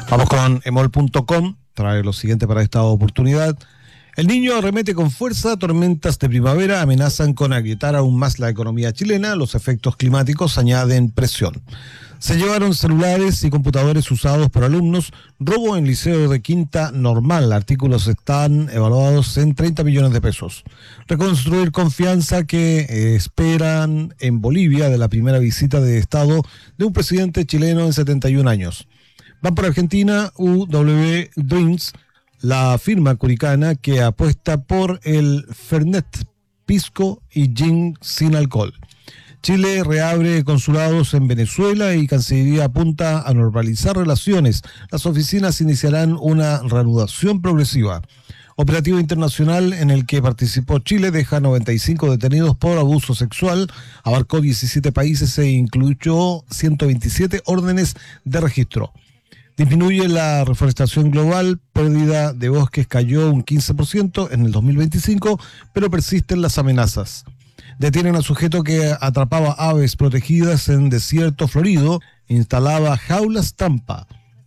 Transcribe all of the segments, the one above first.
Vamos con emol.com, trae lo siguiente para esta oportunidad. El Niño arremete con fuerza, tormentas de primavera amenazan con agrietar aún más la economía chilena, los efectos climáticos añaden presión. Se llevaron celulares y computadores usados por alumnos, robo en liceo de Quinta Normal, artículos están evaluados en 30 millones de pesos. Reconstruir confianza que esperan en Bolivia de la primera visita de Estado de un presidente chileno en 71 años. Van por Argentina, UW Dreams, la firma curicana que apuesta por el Fernet, pisco y gin sin alcohol. Chile reabre consulados en Venezuela y Cancillería apunta a normalizar relaciones. Las oficinas iniciarán una reanudación progresiva. Operativo internacional en el que participó Chile deja 95 detenidos por abuso sexual, abarcó 17 países e incluyó 127 órdenes de registro. Disminuye la reforestación global, pérdida de bosques cayó un 15% en el 2025, pero persisten las amenazas. Detienen a sujeto que atrapaba aves protegidas en desierto florido, instalaba jaulas trampa.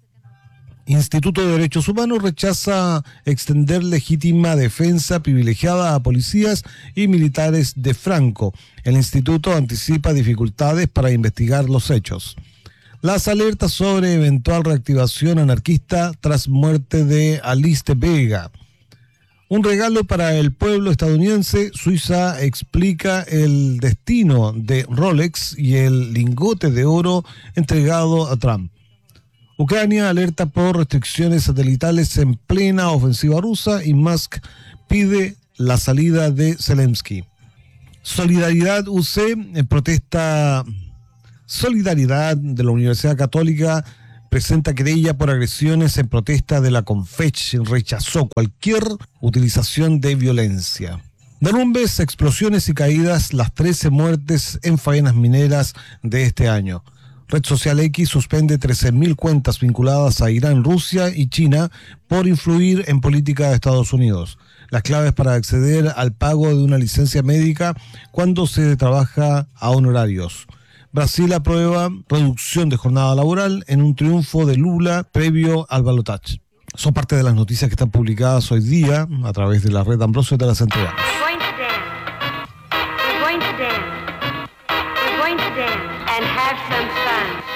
Instituto de Derechos Humanos rechaza extender legítima defensa privilegiada a policías y militares de Franco. El instituto anticipa dificultades para investigar los hechos. Las alertas sobre eventual reactivación anarquista tras muerte de Alice Vega. Un regalo para el pueblo estadounidense, Suiza explica el destino de Rolex y el lingote de oro entregado a Trump. Ucrania alerta por restricciones satelitales en plena ofensiva rusa y Musk pide la salida de Zelensky. Solidaridad UC protesta. Solidaridad de la Universidad Católica presenta querella por agresiones en protesta de la Confech. Rechazó cualquier utilización de violencia. Derrumbes, explosiones y caídas, las 13 muertes en faenas mineras de este año. Red social X suspende 13.000 cuentas vinculadas a Irán, Rusia y China por influir en política de Estados Unidos. Las claves para acceder al pago de una licencia médica cuando se trabaja a honorarios. Brasil aprueba reducción de jornada laboral en un triunfo de Lula previo al balotaje. Son parte de las noticias que están publicadas hoy día a través de la red Ambrosio, te las entregamos. And have some